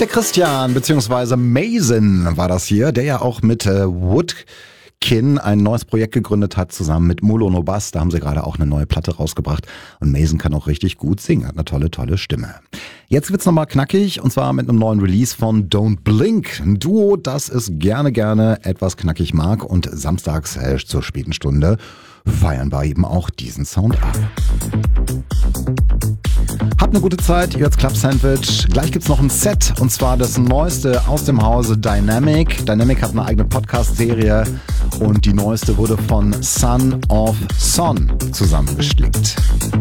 Der Christian bzw. Mason war das hier, der ja auch mit Woodkin ein neues Projekt gegründet hat, zusammen mit Mulo No Bass. Da haben sie gerade auch eine neue Platte rausgebracht. Und Mason kann auch richtig gut singen, hat eine tolle Stimme. Jetzt wird's nochmal knackig, und zwar mit einem neuen Release von Don't Blink. Ein Duo, das es gerne etwas knackig mag, und samstags zur späten Stunde feiern wir eben auch diesen Sound ab. Habt eine gute Zeit, ihr hört's Club Sandwich. Gleich gibt's noch ein Set, und zwar das neueste aus dem Hause Dynamic. Dynamic hat eine eigene Podcast-Serie, und die neueste wurde von Son of Son zusammengestrickt.